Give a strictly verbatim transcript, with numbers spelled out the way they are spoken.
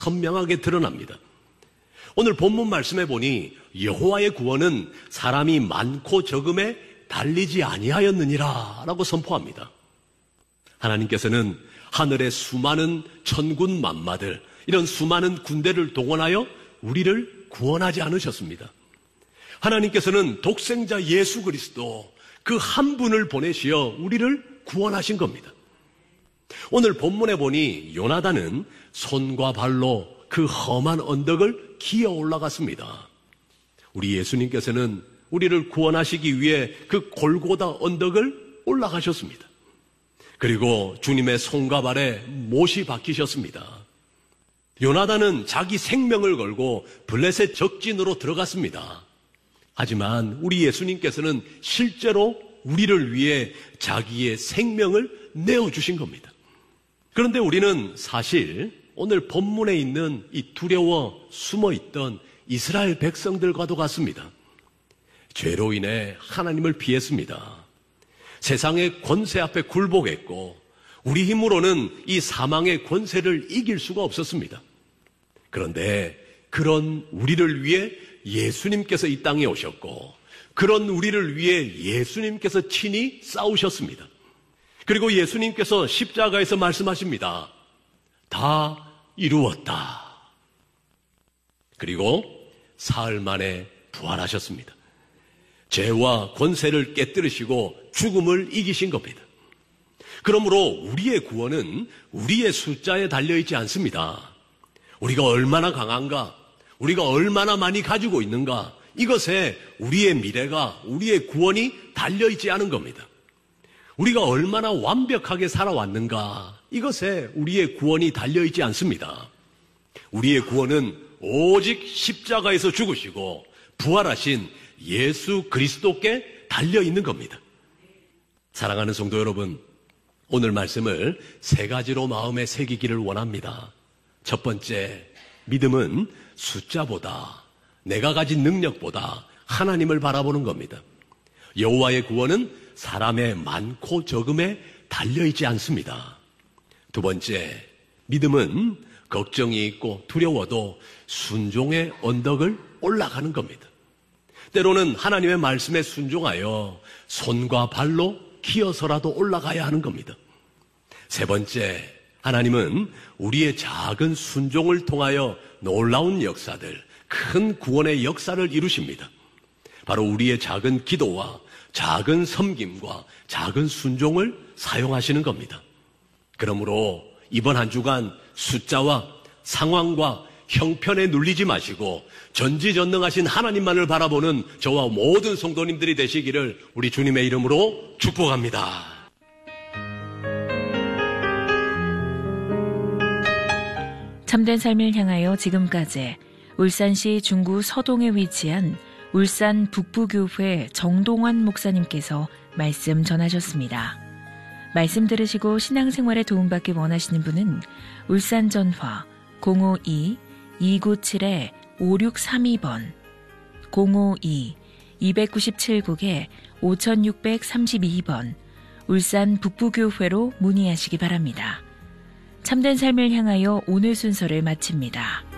선명하게 드러납니다. 오늘 본문 말씀에 보니 여호와의 구원은 사람이 많고 적음에 달리지 아니하였느니라 라고 선포합니다. 하나님께서는 하늘의 수많은 천군 만마들, 이런 수많은 군대를 동원하여 우리를 구원하지 않으셨습니다. 하나님께서는 독생자 예수 그리스도 그 한 분을 보내시어 우리를 구원하신 겁니다. 오늘 본문에 보니 요나단은 손과 발로 그 험한 언덕을 기어 올라갔습니다. 우리 예수님께서는 우리를 구원하시기 위해 그 골고다 언덕을 올라가셨습니다. 그리고 주님의 손과 발에 못이 박히셨습니다. 요나단은 자기 생명을 걸고 블레셋 적진으로 들어갔습니다. 하지만 우리 예수님께서는 실제로 우리를 위해 자기의 생명을 내어주신 겁니다. 그런데 우리는 사실 오늘 본문에 있는 이 두려워 숨어있던 이스라엘 백성들과도 같습니다. 죄로 인해 하나님을 피했습니다. 세상의 권세 앞에 굴복했고 우리 힘으로는 이 사망의 권세를 이길 수가 없었습니다. 그런데 그런 우리를 위해 예수님께서 이 땅에 오셨고 그런 우리를 위해 예수님께서 친히 싸우셨습니다. 그리고 예수님께서 십자가에서 말씀하십니다. 다 이루었다. 그리고 사흘 만에 부활하셨습니다. 죄와 권세를 깨뜨리시고 죽음을 이기신 겁니다. 그러므로 우리의 구원은 우리의 숫자에 달려있지 않습니다. 우리가 얼마나 강한가, 우리가 얼마나 많이 가지고 있는가, 이것에 우리의 미래가, 우리의 구원이 달려있지 않은 겁니다. 우리가 얼마나 완벽하게 살아왔는가, 이것에 우리의 구원이 달려있지 않습니다. 우리의 구원은 오직 십자가에서 죽으시고 부활하신 예수 그리스도께 달려있는 겁니다. 사랑하는 성도 여러분, 오늘 말씀을 세 가지로 마음에 새기기를 원합니다. 첫 번째, 믿음은 숫자보다, 내가 가진 능력보다 하나님을 바라보는 겁니다. 여호와의 구원은 사람의 많고 적음에 달려있지 않습니다. 두 번째, 믿음은 걱정이 있고 두려워도 순종의 언덕을 올라가는 겁니다. 때로는 하나님의 말씀에 순종하여 손과 발로 기어서라도 올라가야 하는 겁니다. 세 번째, 하나님은 우리의 작은 순종을 통하여 놀라운 역사들, 큰 구원의 역사를 이루십니다. 바로 우리의 작은 기도와 작은 섬김과 작은 순종을 사용하시는 겁니다. 그러므로 이번 한 주간 숫자와 상황과 형편에 눌리지 마시고 전지전능하신 하나님만을 바라보는 저와 모든 성도님들이 되시기를 우리 주님의 이름으로 축복합니다. 참된 삶을 향하여 지금까지 울산시 중구 서동에 위치한 울산 북부교회 정동환 목사님께서 말씀 전하셨습니다. 말씀 들으시고 신앙생활에 도움받기 원하시는 분은 울산 전화 공오이 이구칠 오육삼이 번, 공오이 이구칠 국에 오육삼이 번 울산 북부교회로 문의하시기 바랍니다. 참된 삶을 향하여 오늘 순서를 마칩니다.